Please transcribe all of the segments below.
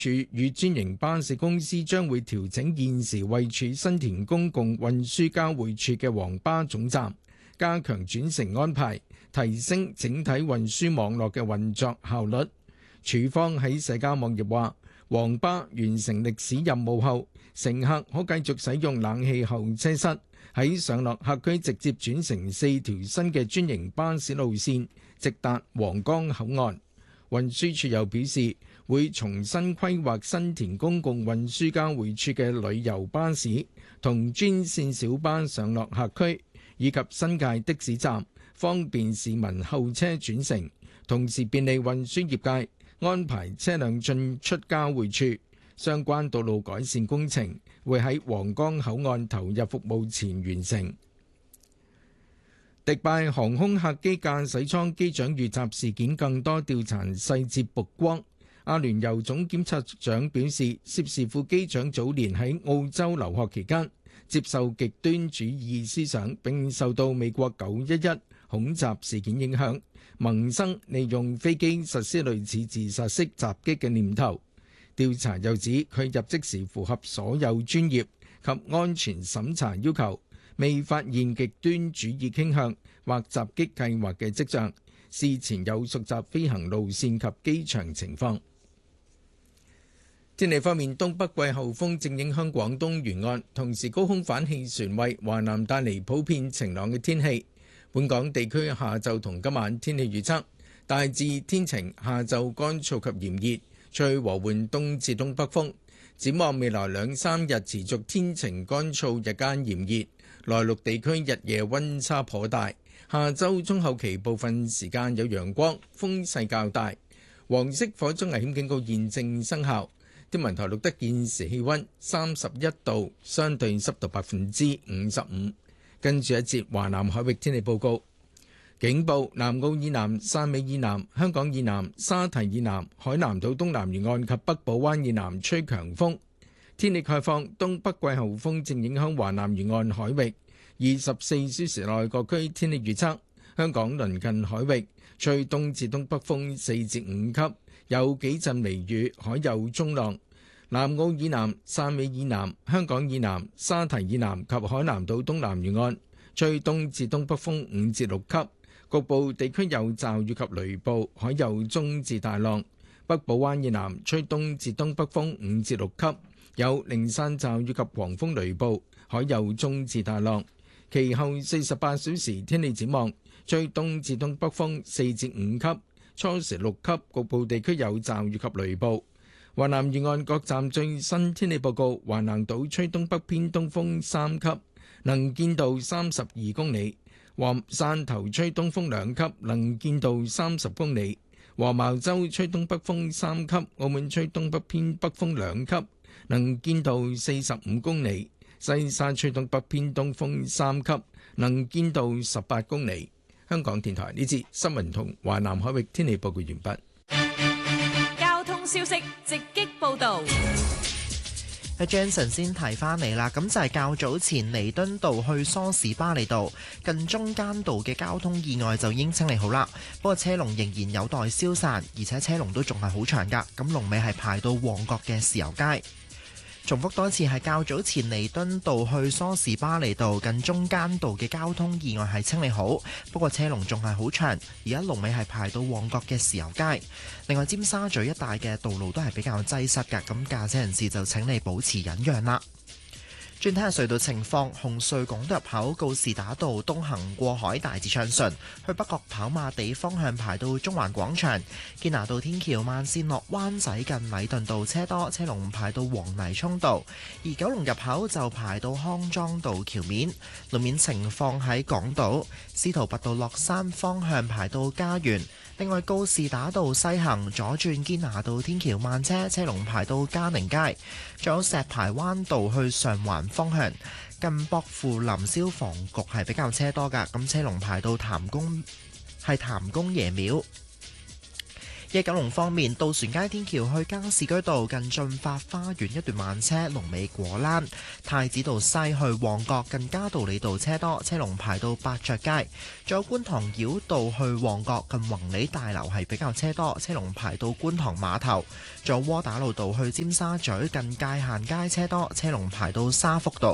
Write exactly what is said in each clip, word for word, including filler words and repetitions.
署與專營巴士公司將會調整現時位處新田公共運輸交匯處嘅黃巴總站，加強轉乘安排，提升整體運輸網絡嘅運作效率。署方喺社交網頁話，黃巴完成歷史任務後，乘客可繼續使用冷氣候車室，喺上落客區直接轉乘四條新嘅專營巴士路線，直達皇崗口岸。運輸署又表示，會重新規劃新田公共運輸交匯處嘅旅遊巴士同專線小巴上落客區，以及新界的士站，方便市民候車轉乘，同時便利運輸業界安排車輛進出交匯處。相關道路改善工程會喺皇崗口岸投入服務前完成。迪拜航空客機駕駛艙機長遇襲事件更多調查細節曝光。阿聯酋總檢察長表示，涉事副機長早年喺澳洲留學期間接受極端主義思想，並受到美國九一一恐襲事件影響，萌生利用飛機實施類似自殺式襲擊嘅念頭。調查又指佢入職時符合所有專業及安全審查要求，未發現極端主義傾向或襲擊計劃嘅跡象，事前有熟習飛行路線及機場情況。天氣方面，東北季候風正影響廣東沿岸，同時高空反氣旋為華南帶嚟普遍晴朗嘅天氣。本港地區下晝同今晚天氣預測，大致天晴，下晝乾燥及炎熱，吹和緩東至東北風。展望未來兩三日持續天晴乾燥，日間炎熱，內陸地區日夜溫差頗大。下週中後期部分時間有陽光，風勢較大。黃色火災危險警告現正生效。天文台錄得現時氣溫三十一度，相對濕度百分之五十五。跟住一節華南海域天氣報告。警報：南澳以南、汕尾以南、香港以南、沙堤以南、海南島東南沿岸及北部灣以南吹強風。天氣概況：東北季候風正影響華南沿岸海域。二十四小時內各區天氣預測：香港鄰近海域吹東至東北風四至五級，有幾陣微雨，海有中浪。南澳以南、汕尾以南、香港以南、沙堤以南及海南島東南沿岸吹東至東北風五至六級，局部地區有驟雨及雷暴，海有中至大浪。北部灣以南吹東至東北風五至六級，有零散驟雨及狂風雷暴，海有中至大浪。其後四十八小時天氣展望，吹東至東北風四至五級，初時六級，局部地區有驟雨及雷暴。華南沿岸各站最新天氣報告：華南島吹東北偏東風三級，能見度三十二公里；華汕頭吹東風兩級，能見度三十公里；黃茅洲吹東北風三級，澳門吹東北偏北風兩級，能見度四十五公里；西沙吹東北偏東風三級，能見度十八公里。香港電台呢節新聞同華南海域天氣報告完畢。 消息直擊報導。 阿 Jansen 先提翻嚟啦，咁就係較早前彌敦道去梳士巴利道近中間道嘅交通意外就已經清理好啦，不過車龍仍然有待消散，而且車龍都仲係好長㗎，咁龍尾係排到旺角嘅豉油街。重複多次，係較早前彌敦道去梳士巴利道近中間道嘅交通意外係清理好，不過車龍仲係好長，而家龍尾係排到旺角嘅豉油街。另外，尖沙咀一帶嘅道路都係比較擠塞㗎，咁駕駛人士就請你保持忍讓啦。轉睇下隧道情況，紅隧港島入口告士打道東行過海大致暢順，去北角跑馬地方向排到中環廣場，堅拿道天橋慢線落灣仔近禮頓道車多，車龍排到黃泥涌道，而九龍入口就排到康莊道橋面。路面情況喺港島司徒拔道落山方向排到嘉園。另外，告士打道西行左轉堅拿道天橋慢車，車龍排到嘉寧街。仲有石排灣道去上環方向，近薄扶林消防局係比較車多㗎，咁車龍排到譚公係譚公爺廟。 喺九龍方面，渡船街天橋去加士居道近進發花園一段慢車，龍尾果欄；太子道西去旺角近嘉道理道車多，車龍排到百爵街。仲有觀塘繞道去旺角近宏利大樓係比較車多，車龍排到觀塘碼頭。仲有窩打老道去尖沙咀近界限街車多，車龍排到沙福道。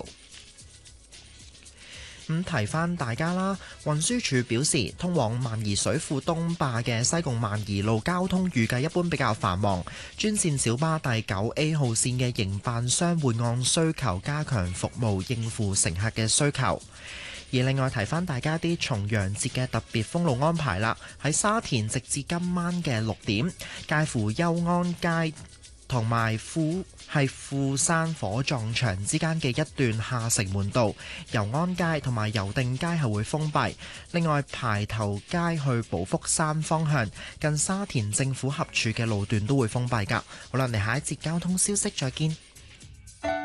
咁提翻大家啦，運輸署表示，通往萬宜水庫東壩嘅西貢萬宜路交通預計一般比較繁忙，專線小巴第九 A 號線嘅營辦商會按需求加強服務，應付乘客嘅需求。而另外提翻大家啲重陽節嘅特別封路安排啦，喺沙田直至今晚嘅六點，介乎休安街同埋富係富山火葬場之間嘅一段下城門道、油安街同埋油定街係會封閉。另外排頭街去寶福山方向近沙田政府合署嘅路段都會封閉㗎。好啦，我哋下一節交通消息再見。